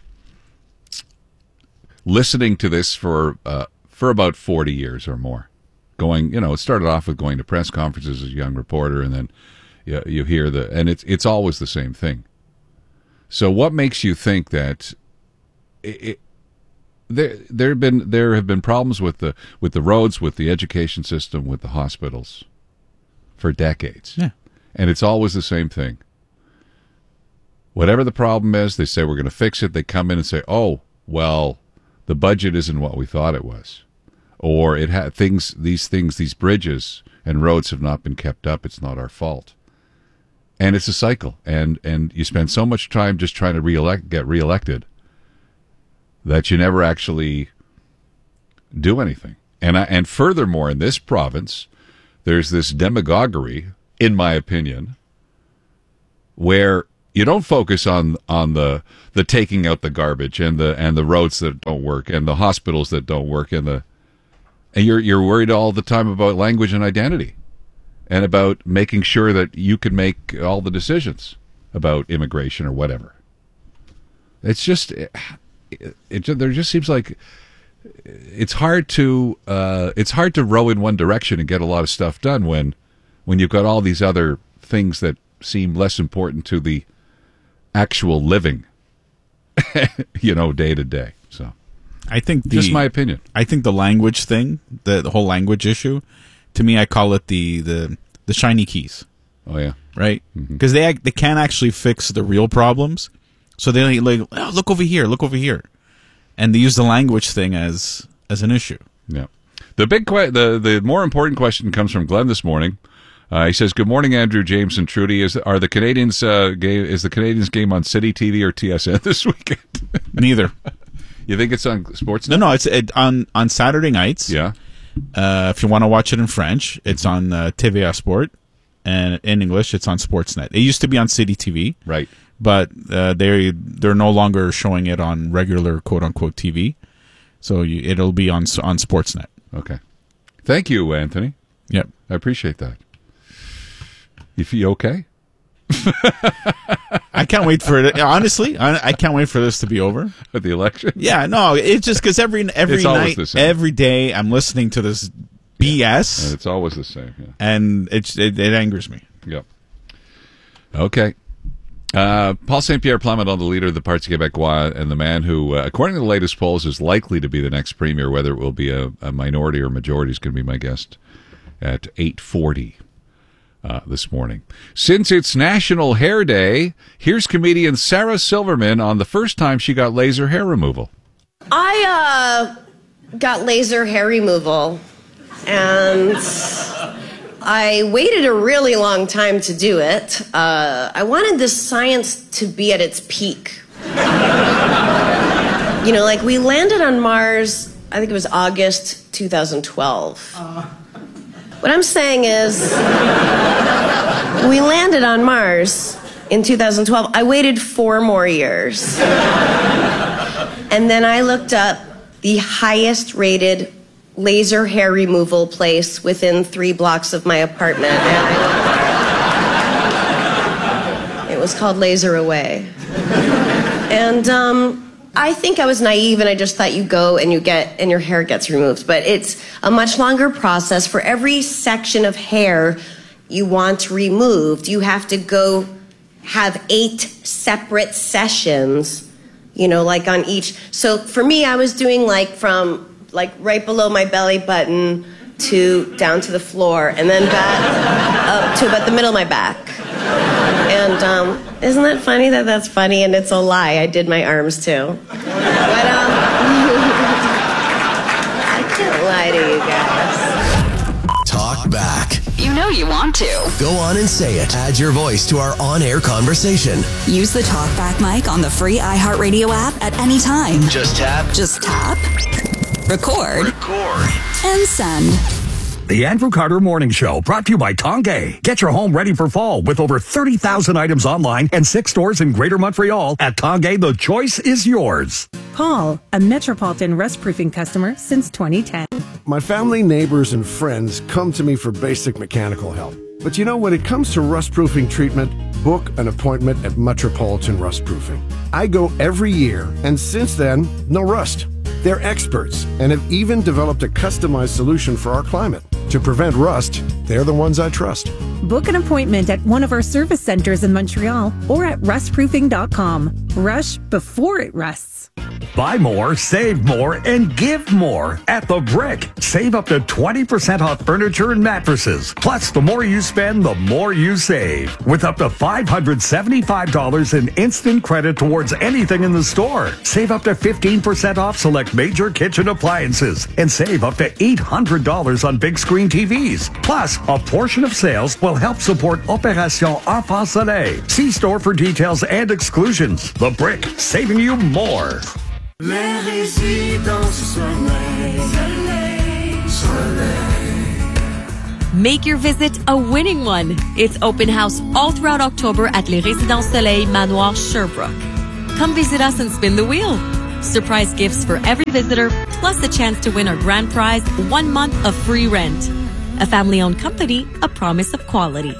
listening to this for uh, for about forty years or more. Going, you know, it started off with going to press conferences as a young reporter, and then you, you hear the, and it's it's always the same thing. So, what makes you think that it, it, there there have been there have been problems with the with the roads, with the education system, with the hospitals for decades? Yeah, and it's always the same thing. Whatever the problem is, they say we're going to fix it. They come in and say, "Oh, well, the budget isn't what we thought it was." Or it had things, these things, these bridges and roads have not been kept up. It's not our fault, and it's a cycle. And and you spend so much time just trying to reelect, get reelected, that you never actually do anything. And I, and furthermore, in this province, there's this demagoguery, in my opinion, where you don't focus on on the the taking out the garbage and the and the roads that don't work and the hospitals that don't work and the And you're you're worried all the time about language and identity, and about making sure that you can make all the decisions about immigration or whatever. It's just, it, it, it there just seems like it's hard to uh, it's hard to row in one direction and get a lot of stuff done when when you've got all these other things that seem less important to the actual living, you know, day to day. So. I think the, just my opinion. I think the language thing, the, the whole language issue, to me, I call it the the the shiny keys. Oh yeah, right. Because they they can't actually fix the real problems, so they like oh, look over here, look over here, and they use the language thing as as an issue. Yeah. The big que- the the more important question comes from Glenn this morning. Uh, he says, "Good morning, Andrew, James, and Trudy. Is are the Canadians uh, game? Is the Canadians game on City T V or T S N this weekend?" Neither. You think it's on Sportsnet? No, no, it's it, on on Saturday nights. Yeah. Uh, if you want to watch it in French, it's on uh, T V A Sport, and in English, it's on Sportsnet. It used to be on City T V, right? But uh, they they're no longer showing it on regular quote unquote T V, so you, it'll be on on Sportsnet. Okay. Thank you, Anthony. Yep, I appreciate that. You feel okay? I can't wait for it. Honestly, I, I can't wait for this to be over. At the election? Yeah, no, it's just because every every It's always night, the same. every day, I'm listening to this B S. And it's always the same. Yeah. And it's it, it angers me. Yep. Okay. Uh, Paul Saint Pierre Plamondon, the leader of the Parti Québécois, and the man who, uh, according to the latest polls, is likely to be the next premier. Whether it will be a, a minority or majority is going to be my guest at eight forty. Uh, this morning. Since it's National Hair Day, here's comedian Sarah Silverman on the first time she got laser hair removal. I uh, got laser hair removal, and I waited a really long time to do it. Uh, I wanted the science to be at its peak. You know, like we landed on Mars, I think it was August two thousand twelve. Uh. What I'm saying is, we landed on Mars in two thousand twelve. I waited four more years. And then I looked up the highest rated laser hair removal place within three blocks of my apartment. And I, it was called Laser Away. And, um... I think I was naive and I just thought you go and you get and your hair gets removed. But it's a much longer process. For every section of hair you want removed, you have to go have eight separate sessions, you know, like on each. So for me, I was doing like from like right below my belly button to down to the floor and then back up to about the middle of my back. And um, isn't that funny that that's funny and it's a lie? I did my arms too. But um, I can't lie to you guys. Talk back. You know you want to. Go on and say it. Add your voice to our on-air conversation. Use the TalkBack mic on the free iHeartRadio app at any time. Just tap. Just tap. Record. Record. And send. The Andrew Carter Morning Show, brought to you by Tongay. Get your home ready for fall with over thirty thousand items online and six stores in Greater Montreal. At Tongay, the choice is yours. Paul, a Metropolitan Rust Proofing customer since twenty ten. My family, neighbors, and friends come to me for basic mechanical help. But you know, when it comes to rust proofing treatment, book an appointment at Metropolitan Rust Proofing. I go every year, and since then, no rust. They're experts and have even developed a customized solution for our climate. To prevent rust, they're the ones I trust. Book an appointment at one of our service centers in Montreal or at rust proofing dot com. Rush before it rusts. Buy more, save more, and give more at The Brick. Save up to twenty percent off furniture and mattresses. Plus, the more you spend, the more you save. With up to five hundred seventy-five dollars in instant credit towards anything in the store. Save up to fifteen percent off select major kitchen appliances. And save up to eight hundred dollars on big screen T Vs. Plus, a portion of sales will help support Opération Enfant Soleil. See store for details and exclusions. The Brick, saving you more. Les résidences Soleil, Soleil, Soleil. Make your visit a winning one. It's open house all throughout October at Les Résidences Soleil Manoir Sherbrooke. Come visit us and spin the wheel. Surprise gifts for every visitor, plus a chance to win our grand prize, one month of free rent. A family-owned company, a promise of quality.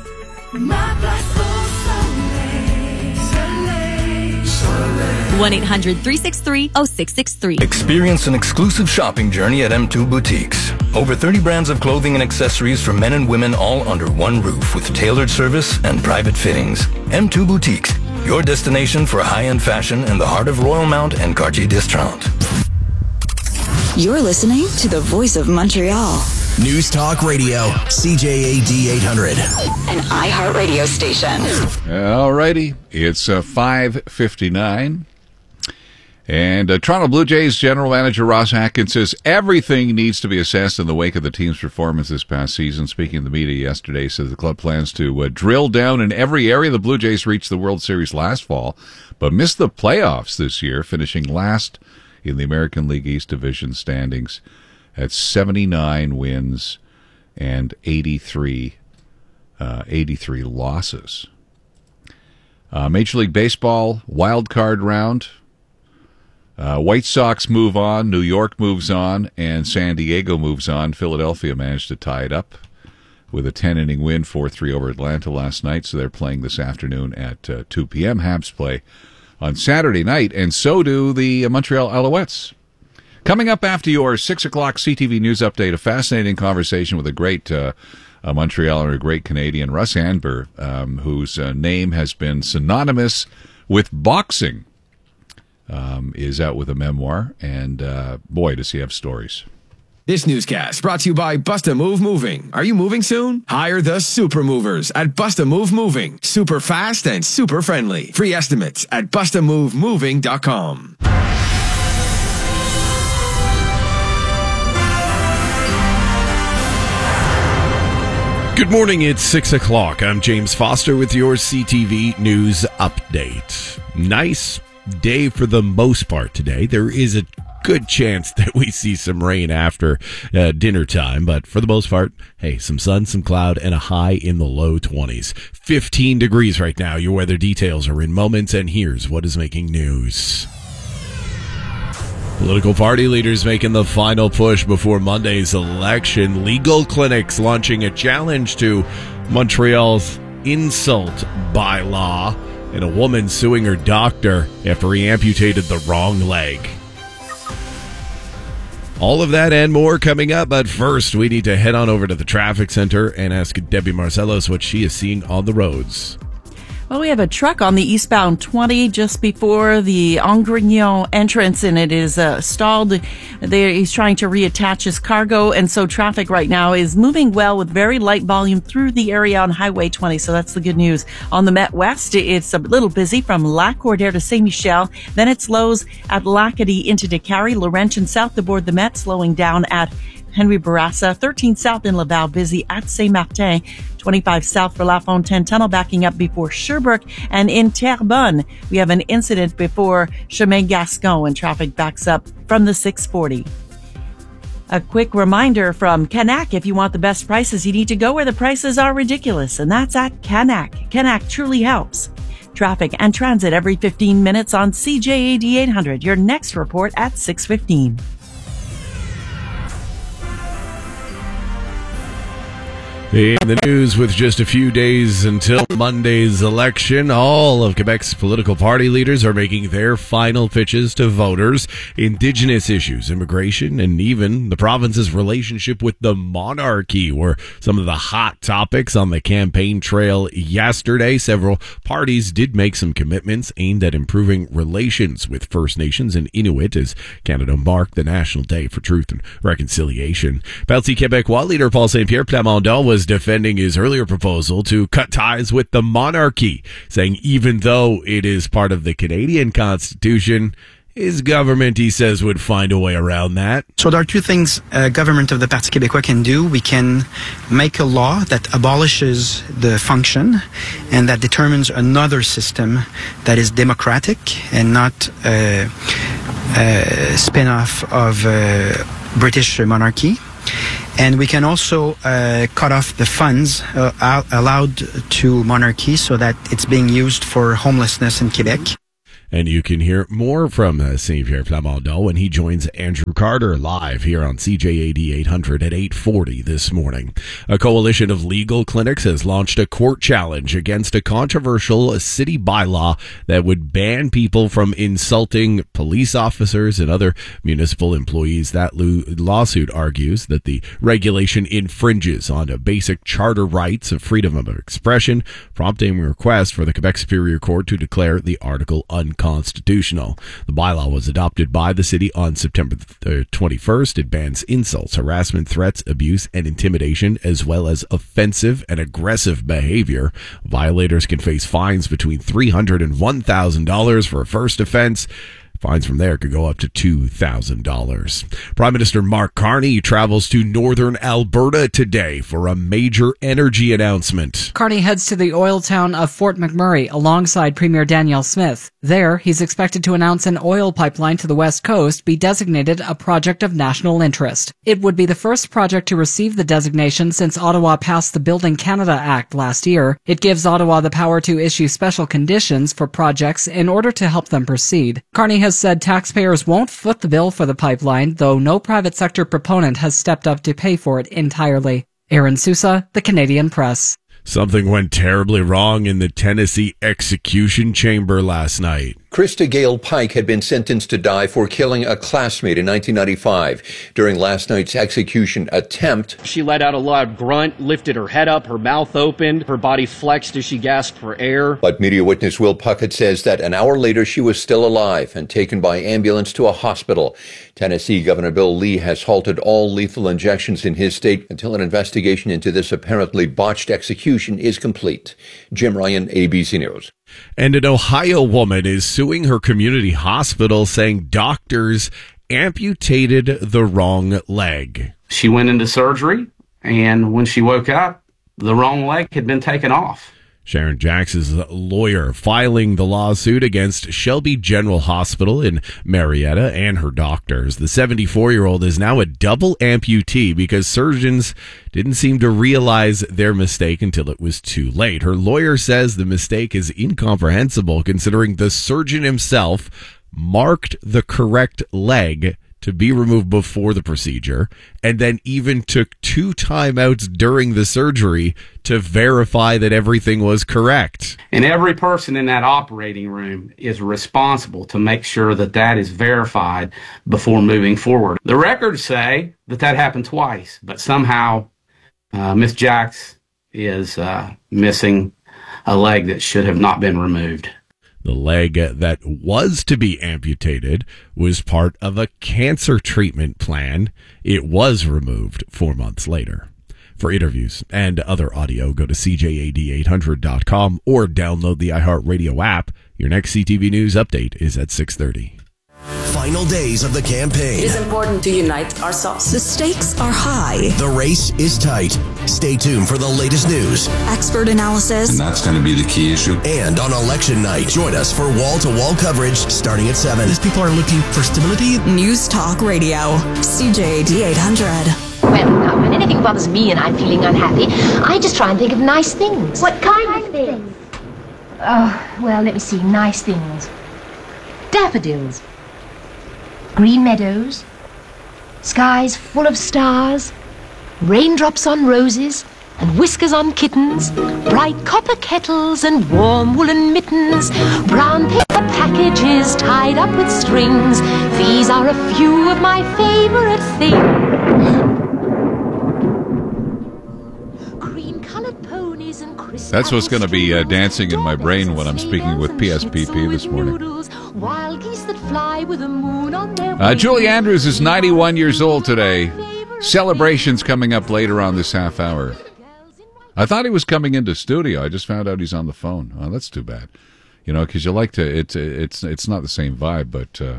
one eight hundred, three six three, oh six six three. Experience an exclusive shopping journey at M two Boutiques. Over thirty brands of clothing and accessories for men and women all under one roof with tailored service and private fittings. M two Boutiques, your destination for high-end fashion in the heart of Royalmount and Cartier Distrant. You're listening to the Voice of Montreal. News Talk Radio, C J A D eight hundred. An iHeart radio station. All righty. It's uh, five fifty-nine. And uh, Toronto Blue Jays general manager Ross Atkins says everything needs to be assessed in the wake of the team's performance this past season. Speaking to the media yesterday, says the club plans to uh, drill down in every area. The Blue Jays reached the World Series last fall, but missed the playoffs this year, finishing last in the American League East Division standings at seventy-nine wins and eighty-three, uh, eighty-three losses. Uh, Major League Baseball wild card round. Uh, White Sox move on, New York moves on, and San Diego moves on. Philadelphia managed to tie it up with a ten-inning win, four three over Atlanta last night, so they're playing this afternoon at uh, two p.m. Habs play on Saturday night, and so do the uh, Montreal Alouettes. Coming up after your six o'clock C T V News Update, a fascinating conversation with a great uh, uh, Montrealer, a great Canadian, Russ Anber, um, whose uh, name has been synonymous with boxing. Um, is out with a memoir, and uh, boy, does he have stories. This newscast brought to you by Busta Move Moving. Are you moving soon? Hire the super movers at Busta Move Moving. Super fast and super friendly. Free estimates at busta move moving dot com. Good morning, it's six o'clock. I'm James Foster with your C T V News Update. Nice day for the most part today. There is a good chance that we see some rain after uh, dinner time, but for the most part, hey, some sun, some cloud, and a high in the low twenties. fifteen degrees right now. Your weather details are in moments, and here's what is making news. Political party leaders making the final push before Monday's election. Legal clinics launching a challenge to Montreal's insult bylaw, and a woman suing her doctor after he amputated the wrong leg. All of that and more coming up, but first we need to head on over to the traffic center and ask Debbie Marcellos what she is seeing on the roads. Well, we have a truck on the eastbound twenty just before the Angrignon entrance, and it is uh, stalled. There, he's trying to reattach his cargo, and so traffic right now is moving well with very light volume through the area on Highway twenty, so that's the good news. On the Met West, it's a little busy from Lac Cordaire to Saint Michel. Then it slows at Lacadie into Décarie, Laurentian south aboard the Met, slowing down at Henry Bourassa, thirteen south in Laval, busy at Saint-Martin, twenty-five south for La Fontaine Tunnel, backing up before Sherbrooke, and in Terrebonne, we have an incident before Chemin Gascon, and traffic backs up from the six forty. A quick reminder from Canac, if you want the best prices, you need to go where the prices are ridiculous, and that's at Canac. Canac truly helps. Traffic and transit every fifteen minutes on C J A D eight hundred. Your next report at six fifteen. In the news, with just a few days until Monday's election, all of Quebec's political party leaders are making their final pitches to voters. Indigenous issues, immigration, and even the province's relationship with the monarchy were some of the hot topics on the campaign trail yesterday. Several parties did make some commitments aimed at improving relations with First Nations and Inuit as Canada marked the National Day for Truth and Reconciliation. Parti Québécois leader Paul Saint-Pierre Plamondon was defending his earlier proposal to cut ties with the monarchy, saying even though it is part of the Canadian Constitution, his government, he says, would find a way around that. So there are two things uh, government of the Parti Québécois can do. We can make a law that abolishes the function and that determines another system that is democratic and not a, a spin-off of uh, British monarchy. And we can also uh, cut off the funds uh, allowed to monarchy so that it's being used for homelessness in Quebec. And you can hear more from uh, Saint-Pierre Plamondon when he joins Andrew Carter live here on C J A D eight hundred at eight forty this morning. A coalition of legal clinics has launched a court challenge against a controversial city bylaw that would ban people from insulting police officers and other municipal employees. That lo- lawsuit argues that the regulation infringes on a basic charter rights of freedom of expression, prompting a request for the Quebec Superior Court to declare the article unconstitutional. unconstitutional. The bylaw was adopted by the city on September twenty-first. It bans insults, harassment, threats, abuse, and intimidation, as well as offensive and aggressive behavior. Violators can face fines between three hundred dollars and one thousand dollars for a first offense. Fines from there could go up to two thousand dollars. Prime Minister Mark Carney travels to northern Alberta today for a major energy announcement. Carney heads to the oil town of Fort McMurray alongside Premier Danielle Smith. There, he's expected to announce an oil pipeline to the west coast be designated a project of national interest. It would be the first project to receive the designation since Ottawa passed the Building Canada Act last year. It gives Ottawa the power to issue special conditions for projects in order to help them proceed. Carney has said taxpayers won't foot the bill for the pipeline, though no private sector proponent has stepped up to pay for it entirely. Aaron Sousa, The Canadian Press. Something went terribly wrong in the Tennessee execution chamber last night. Krista Gale Pike had been sentenced to die for killing a classmate in nineteen ninety-five. During last night's execution attempt, she let out a loud grunt, lifted her head up, her mouth opened, her body flexed as she gasped for air. But media witness Will Puckett says that an hour later she was still alive and taken by ambulance to a hospital. Tennessee Governor Bill Lee has halted all lethal injections in his state until an investigation into this apparently botched execution is complete. Jim Ryan, A B C News. And an Ohio woman is suing her community hospital, saying doctors amputated the wrong leg. She went into surgery, and when she woke up, the wrong leg had been taken off. Sharon Jackson's lawyer filing the lawsuit against Shelby General Hospital in Marietta and her doctors. The seventy-four-year-old is now a double amputee because surgeons didn't seem to realize their mistake until it was too late. Her lawyer says the mistake is incomprehensible considering the surgeon himself marked the correct leg to be removed before the procedure, and then even took two timeouts during the surgery to verify that everything was correct. And every person in that operating room is responsible to make sure that that is verified before moving forward. The records say that that happened twice, but somehow uh, Miss Jacks is uh, missing a leg that should have not been removed. The leg that was to be amputated was part of a cancer treatment plan. It was removed four months later. For interviews and other audio, go to C J A D eight hundred dot com or download the iHeartRadio app. Your next C T V News update is at six thirty. Final days of the campaign. It is important to unite ourselves. The stakes are high. The race is tight. Stay tuned for the latest news, expert analysis, and that's going to be the key issue. And on election night, join us for wall-to-wall coverage starting at seven. These people are looking for stability. News Talk Radio, C J A D eight hundred. Well, now, when anything bothers me and I'm feeling unhappy, I just try and think of nice things. What kind of things? Oh, well, let me see. Nice things. Daffodils. Green meadows, skies full of stars, raindrops on roses, and whiskers on kittens, bright copper kettles and warm woolen mittens, brown paper packages tied up with strings. These are a few of my favorite things. Cream-colored ponies and crisp. That's what's going to be uh, dancing in my brain when I'm speaking with P S P P this morning. Wild geese that fly with the moon on their Uh, Julie Andrews is ninety-one years old today. Celebrations coming up later on this half hour. I thought he was coming into studio. I just found out he's on the phone. Oh, that's too bad. You know, because you like to. It's it's it's not the same vibe, but uh,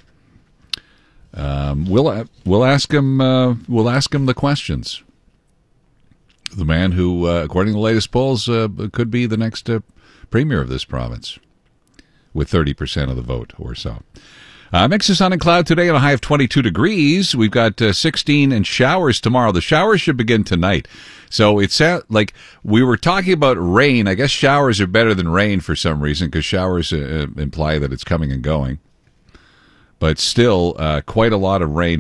um, we'll we'll ask him. Uh, we'll ask him the questions. The man who, uh, according to the latest polls, uh, could be the next uh, premier of this province, with thirty percent of the vote or so. Uh, mix of sun and cloud today at a high of twenty-two degrees. We've got uh, sixteen and showers tomorrow. The showers should begin tonight. So it's uh, like we were talking about rain. I guess showers are better than rain for some reason because showers uh, imply that it's coming and going. But still, uh, quite a lot of rain.